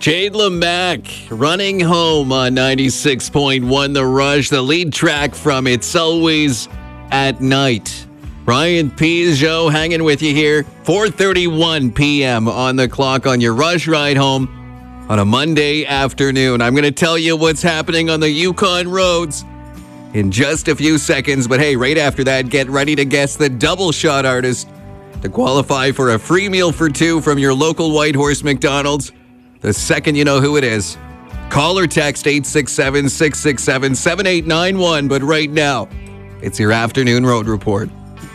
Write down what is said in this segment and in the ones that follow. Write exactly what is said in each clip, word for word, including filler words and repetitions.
Jade LeMac, Running Home on ninety-six point one The Rush, the lead track from It's Always at Night. Ryan Pizzo hanging with you here, four thirty-one p.m. on the clock on your Rush ride home on a Monday afternoon. I'm going to tell you what's happening on the Yukon roads in just a few seconds, but hey, right after that, get ready to guess the double shot artist to qualify for a free meal for two from your local Whitehorse McDonald's. The second you know who it is, call or text eight six seven, six six seven, seven eight nine one. But right now, it's your afternoon road report.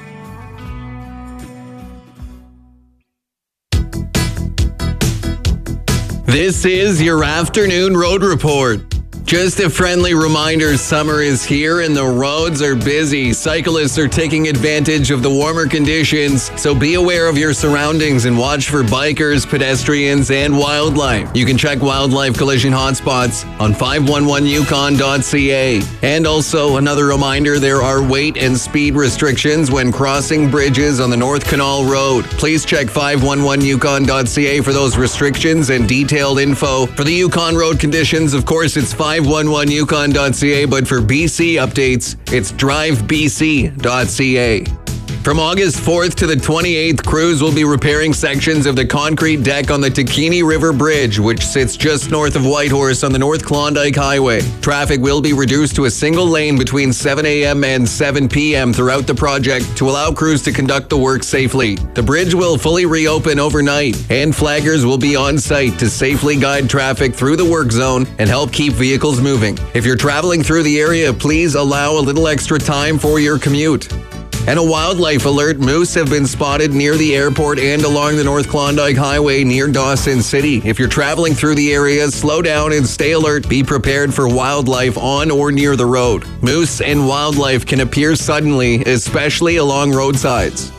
This is your afternoon road report. Just a friendly reminder, summer is here and the roads are busy. Cyclists are taking advantage of the warmer conditions, so be aware of your surroundings and watch for bikers, pedestrians, and wildlife. You can check wildlife collision hotspots on five one one yukon dot c a. And also, another reminder, there are weight and speed restrictions when crossing bridges on the North Canal Road. Please check five one one yukon dot c a for those restrictions and detailed info. For the Yukon Road conditions, of course, it's five one one yukon dot c a, but for B C updates, it's drive b c dot c a. From August fourth to the twenty-eighth, crews will be repairing sections of the concrete deck on the Takini River Bridge, which sits just north of Whitehorse on the North Klondike Highway. Traffic will be reduced to a single lane between seven a.m. and seven p.m. throughout the project to allow crews to conduct the work safely. The bridge will fully reopen overnight, and flaggers will be on site to safely guide traffic through the work zone and help keep vehicles moving. If you're traveling through the area, please allow a little extra time for your commute. And a wildlife alert, moose have been spotted near the airport and along the North Klondike Highway near Dawson City. If you're traveling through the area, slow down and stay alert. Be prepared for wildlife on or near the road. Moose and wildlife can appear suddenly, especially along roadsides.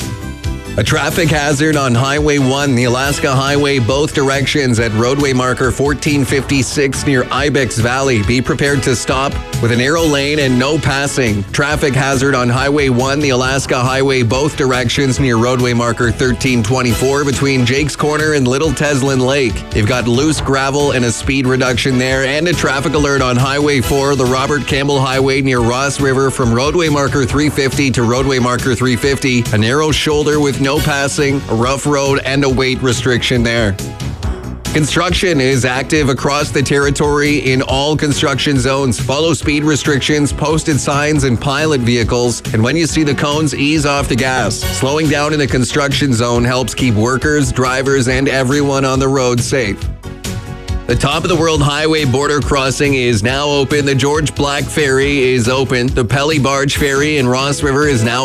A traffic hazard on Highway one, the Alaska Highway, both directions at roadway marker fourteen fifty-six near Ibex Valley. Be prepared to stop with a narrow lane and no passing. Traffic hazard on Highway one, the Alaska Highway, both directions near roadway marker thirteen twenty-four between Jake's Corner and Little Teslin Lake. You've got loose gravel and a speed reduction there, and a traffic alert on Highway four, the Robert Campbell Highway near Ross River from roadway marker three fifty to roadway marker three fifty. A narrow shoulder with no passing, a rough road, and a weight restriction there. Construction is active across the territory in all construction zones. Follow speed restrictions, posted signs, and pilot vehicles. And when you see the cones, ease off the gas. Slowing down in a construction zone helps keep workers, drivers, and everyone on the road safe. The Top of the World Highway border crossing is now open. The George Black Ferry is open. The Pelly Barge Ferry in Ross River is now